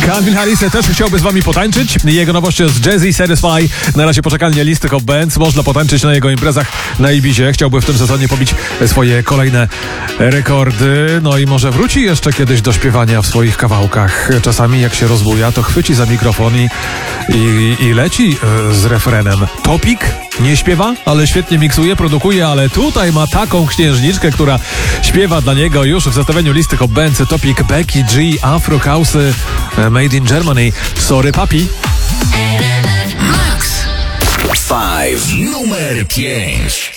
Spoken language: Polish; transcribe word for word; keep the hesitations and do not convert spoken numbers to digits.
Calvin Harris też chciałby z wami potańczyć. Jego nowość z Jazzy Satisfy. Na razie poczekalnie listy Hot Bands. Można potańczyć na jego imprezach na Ibizie. Chciałby w tym sezonie pobić swoje kolejne rekordy. No i może wróci jeszcze kiedyś do śpiewania w swoich kawałkach. Czasami jak się rozbuja, to chwyci za mikrofon i, i, i leci z refrenem. Topik nie śpiewa, ale świetnie miksuje, produkuje, ale tutaj ma taką księżniczkę, która śpiewa dla niego już w zestawieniu listy Hot Bands. Topik, Becky G, Afro House, Made in Germany. Sorry, papi. Max. Five. Numer pięć.